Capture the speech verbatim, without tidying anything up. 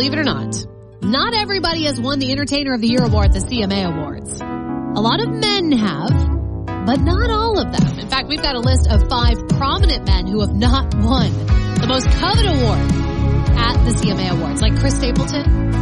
believe it or not, not everybody has won the Entertainer of the Year award at the C M A Awards. A lot of men have, but not all of them. In fact, we've got a list of five prominent men who have not won the most coveted award at the C M A Awards, like Chris Stapleton,